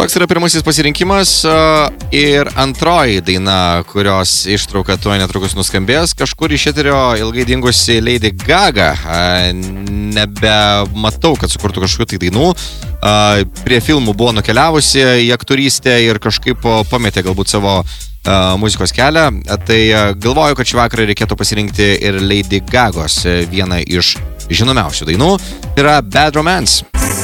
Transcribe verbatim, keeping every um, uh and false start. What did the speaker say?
toks yra pirmasis pasirinkimas ir antroji daina, kurios ištrauka tuo netrukus nuskambės, kažkur iš eterio ilgai dingusi Lady Gaga. Nebematau, kad sukurtų kažkokių tai dainų. Prie filmų buvo nukeliavusi į aktorystę ir kažkaip pametė galbūt savo muzikos kelią. Tai galvoju, kad šį vakarą reikėtų pasirinkti ir Lady Gagos vieną iš žinomiausių dainų. Tai yra Bad Romance.